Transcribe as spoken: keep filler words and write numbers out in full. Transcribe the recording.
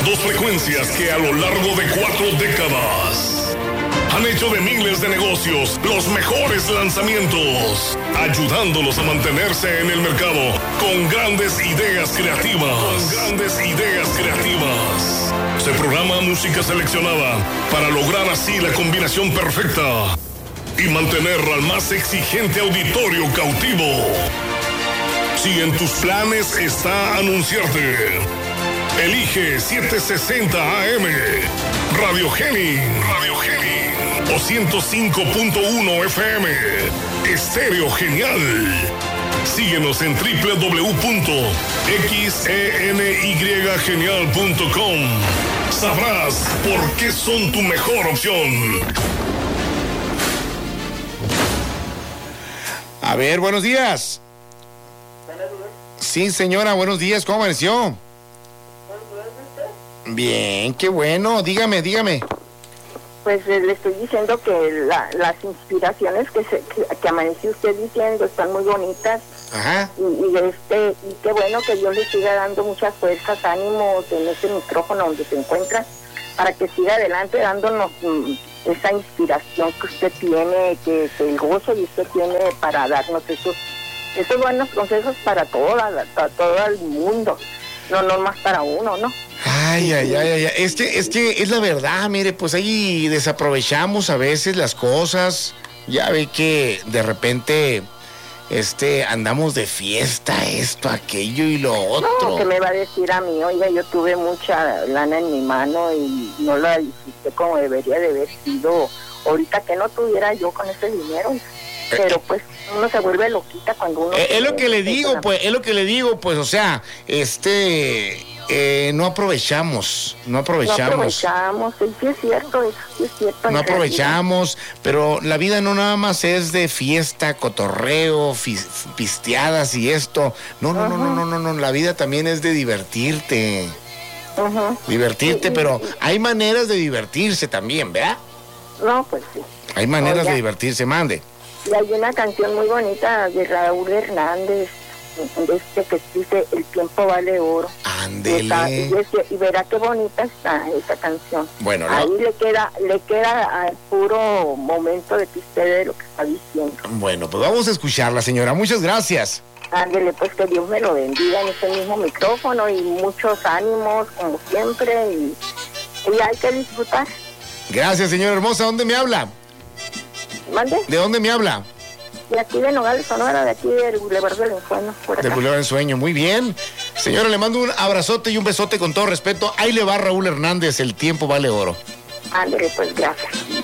Dos frecuencias que a lo largo de cuatro décadas han hecho de miles de negocios los mejores lanzamientos, ayudándolos a mantenerse en el mercado con grandes ideas creativas. Con grandes ideas creativas. Se programa música seleccionada para lograr así la combinación perfecta y mantener al más exigente auditorio cautivo. Si en tus planes está anunciarte, elige setecientos sesenta A M, Radio Geni, Radio Geni, o ciento cinco punto uno F M, Estéreo Genial. Síguenos en doble u doble u doble u punto xenygenial punto com. Sabrás por qué son tu mejor opción. A ver, buenos días. Sí, señora, buenos días. ¿Cómo amaneció? Bien, qué bueno. Dígame, dígame. Pues eh, le estoy diciendo que la, las inspiraciones que, se, que, que amaneció usted diciendo están muy bonitas. Ajá. Y, y este y qué bueno que Dios le siga dando muchas fuerzas, ánimos en ese micrófono donde se encuentra, para que siga adelante dándonos mm, esa inspiración que usted tiene, que, que el gozo que usted tiene para darnos esos esos buenos consejos para toda, para todo el mundo, no no más para uno, ¿no? Ay, ay, ay, ay, es que, es que es la verdad, mire, pues ahí desaprovechamos a veces las cosas. Ya ve que de repente este andamos de fiesta, esto, aquello y lo otro. No, ¿qué me va a decir a mí? Oiga, yo tuve mucha lana en mi mano y no la disfruté como debería de haber sido. Ahorita que no tuviera yo con ese dinero, pero pues uno se vuelve loquita cuando uno... Eh, es lo que le digo, pues, es lo que le digo, pues, o sea, este, eh, no aprovechamos, no aprovechamos. No aprovechamos, sí, sí es cierto, eso sí es cierto. No aprovechamos, pero la vida no nada más es de fiesta, cotorreo, fis, pisteadas y esto. No, no, uh-huh. no, no, no, no, no, la vida también es de divertirte. Uh-huh. Divertirte, sí, pero sí. Hay maneras de divertirse también, ¿verdad? No, pues sí. Hay maneras Oiga. de divertirse, mande. Y hay una canción muy bonita de Raúl Hernández, de este que dice El tiempo vale oro. Ándele. Y, y, y verá qué bonita está esa canción. Bueno, ¿no? Ahí le queda, le queda al puro momento de que usted de lo que está diciendo. Bueno, pues vamos a escucharla, señora. Muchas gracias. Ándele, pues que Dios me lo bendiga en ese mismo micrófono y muchos ánimos, como siempre, y, y hay que disfrutar. Gracias, señora hermosa. ¿Dónde me habla? ¿Mande? ¿De dónde me habla? De aquí de Nogales, Sonora, de aquí del Boulevard del Ensueño. Del Boulevard del Sueño, muy bien. Señora, le mando un abrazote y un besote con todo respeto. Ahí le va Raúl Hernández, El tiempo vale oro. Ándele, pues gracias.